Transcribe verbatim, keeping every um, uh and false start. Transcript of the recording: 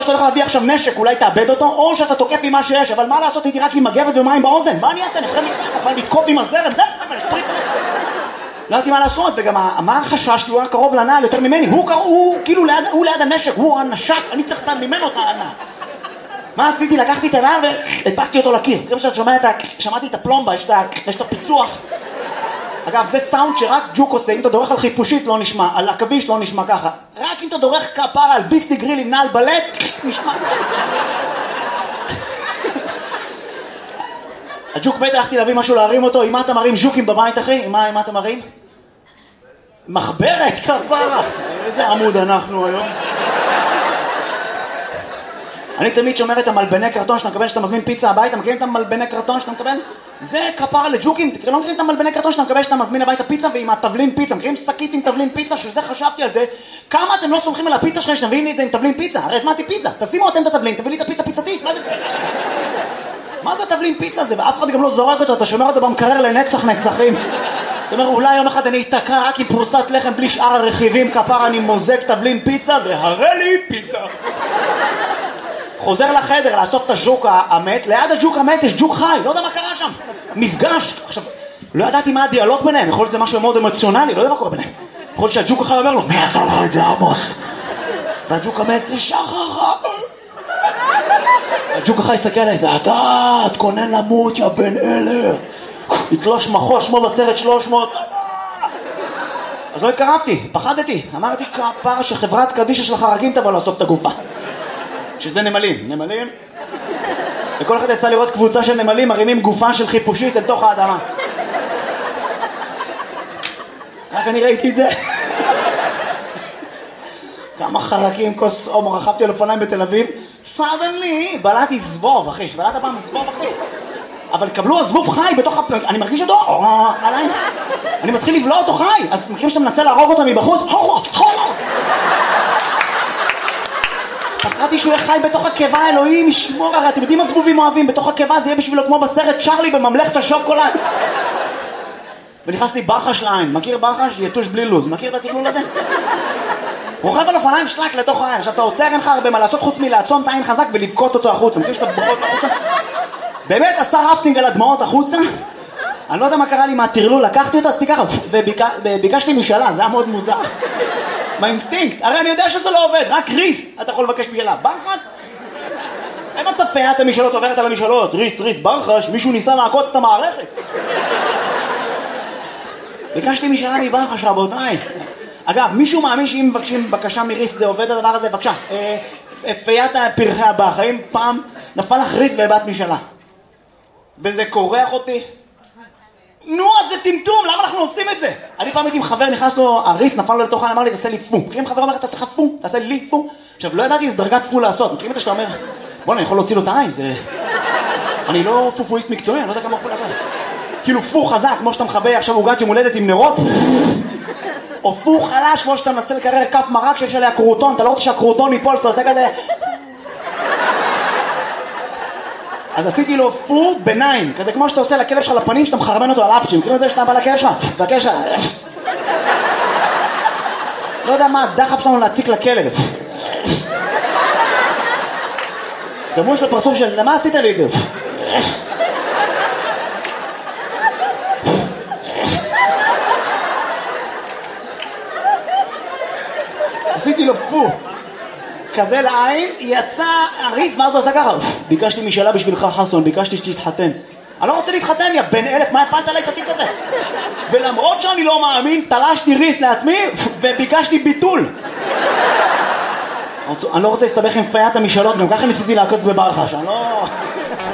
שאתה הולך להביא עכשיו נשק, אולי תאבד אותו, או שאתה תוקף עם מה שיש, אבל מה לעשות, הייתי רק עם מגבת ומים באוזן, מה אני אעשה? אני אחרי מתחת, מה לתקוף עם הזרם, דה, אבל שפריץ עליך. לא יודעתי מה לעשות, וגם מה החשש, הוא היה קרוב לנעל יותר ממני, הוא, הוא כאילו ליד, הוא ליד הנשק, הוא הנשק, אני צריך ממנו את הנעל. מה עשיתי? לקחתי את הנעל והדבקתי אותו לקיר. כמו שאת שומעת, שמעתי את הפלומבה, יש את הפיצוח. אגב, זה סאונד שרק ג'וק עושה, אם אתה דורך על חיפושית לא נשמע, על עכביש לא נשמע ככה. רק אם אתה דורך כפרה על ביסלי גריל עם נעל בלט, נשמע. הג'וק מת, הלכתי להביא משהו להרים אותו, עם מה אתה מרים ז'וקים בבית אחי? עם מה, עם מה אתה מרים? מחברת, כפרה. איזה עמוד אנחנו היום. אני תמיד שומר את המלבני קרטון שאתה מקבל, שאתה מזמין פיצה הביתה, מכירים את המלבני קרטון שאתה מקבל? זה כפרה לג'וקים, לא מכירים את המלבני קרטון שאתה מקבל, שאתה מזמין הביתה פיצה ועם התבלין פיצה, מכירים שקית עם תבלין פיצה, שזה חשבתי על זה, כמה אתם לא סומכים על הפיצה שלכם שתביאים לי את זה עם תבלין פיצה? הרי הזמנתי פיצה, תשימו אתם את התבלין, תביא לי את הפיצה פיצתית, מה זה זה? מה זה תבלין פיצה הזה? ואף אחד גם לא זורק אותו, אתה שומר אותו במקרר לנצח נצחים. אתה אומר, אולי יום אחד אני אתקע רק עם פרוסת לחם בלי שאר הרכיבים, כפרה אני מוזג תבלין פיצה והראה לי פיצה. חוזר לחדר לאסוף את הג'וק המת, ליד הג'וק המת יש ג'וק חי, לא יודע מה קרה שם, מפגש. עכשיו, לא ידעתי מה הדיאלוג ביניהם, יכול להיות זה משהו מאוד אמוציונלי, לא יודע מה קורה ביניהם. יכול להיות שהג'וק החי אומר לו, מי עשה לה את זה עמוס? והג'וק המת זה שחר. הג'וק החי יסתכל עליי, זה אתה, תכונן למות יא בן אלה, יתלוש מחוש כמו בסרט שלוש מאות. אז לא התקרבתי, פחדתי, אמרתי כפרה שחברת קדישה של החרקים תבוא לאסוף את הגופה. שזה נמלים, נמלים. וכל אחד יצא לראות קבוצה של נמלים מרימים גופה של חיפושית אל תוך האדמה. רק אני ראיתי את זה. כמה חרקים, כוס עומר, רכבתי על אופניים בתל אביב. סדנלי, בלעתי זבוב, אחי. בלעת פעם זבוב, אחי. אבל קבלו הזבוב חי בתוך הפ... אני מרגיש אותו, עליי. אני מתחיל לבלוע אותו חי. אז מכירים שאתה מנסה להרוג אותו מבחוץ? פחדתי שהוא יהיה חי בתוך הקיבה, אלוהים ישמור, הרי אתם יודעים מה זבובים אוהבים? בתוך הקיבה זה יהיה בשבילו כמו בסרט צ'רלי בממלכת השוקולד. ונכנס לי ברחש לעין, מכיר ברחש? יתוש בלי לוז, מכיר את התכלול הזה? רוכב על אופניים שלק לתוך העין, עכשיו אתה עוצר, אין לך הרבה מה לעשות חוץ מלעצום את העין חזק ולבכות אותו החוצה, מכיר שאתה בוכות החוצה? באמת עשה רפטינג על הדמעות החוצה? אני לא יודע מה קרה לי מהתרלול, לקחתי אותו, עשיתי ככה, וביקשתי משאלה, זה היה מאוד מוזר. מהאינסטינקט, הרי אני יודע שזה לא עובד, רק ריס אתה יכול לבקש משאלה, ברחש? אין מצב פיית המשאלות עוברת על המשאלות, ריס, ריס, ברחש, מישהו ניסה לעקוץ את המערכת. ביקשתי משאלה מברחש רבותיי. אגב, מישהו מאמין שאם מבקשים בקשה מריס זה עובד הדבר הזה? בבקשה, פיית פרחי הבח, האם פעם נפל לך ריס והבאת משאלה? וזה קורח אותי? נו, אז זה טמטום, למה אנחנו עושים את זה? אני פעם הייתי עם חבר, נכנס לו, הריס נפל לו לתוך העין, אמר לי, תעשה לי פו. מכירים חבר אומר, תעשה לך פו, תעשה לי פו. עכשיו, לא ידעתי איזה דרגת פו לעשות. מכירים את זה שאתה אומר, בוא, אני יכול להוציא לו את העין, זה... אני לא פופואיסט מקצועי, אני לא יודע כמה פו לעשות. כאילו פו חזק, כמו שאתה מחבא עכשיו עוגת יום הולדת עם נרות, או פו חלש, כמו שאתה מנסה לקרר כף מרק שיש עליה קרוטון, אתה לא רוצה שהקרוטון ייפול, אתה עושה כזה... אז עשיתי לו פו ביניים, כזה כמו שאתה עושה לכלב שלך לפנים, שאתה מחרמן אותו על אפצ'ים, מכירים את זה שאתה בא לכלב שלך? והכלב שלך... לא יודע מה הדחף שלנו להציק לכלב. גם הוא יש לו פרצוף של, למה עשית לי את זה? עשיתי לו פו כזה לעין, יצא הריס, ואז הוא עשה ככה, ביקשתי משאלה בשבילך חסון, ביקשתי שתתחתן. אני לא רוצה להתחתן, יא בן אלף, מה הפלת עליי את התיק הזה? ולמרות שאני לא מאמין, תלשתי ריס לעצמי, וביקשתי ביטול. אני לא רוצה להסתבך עם פיית המשאלות, גם ככה ניסיתי לעקוץ בברחש, אני לא...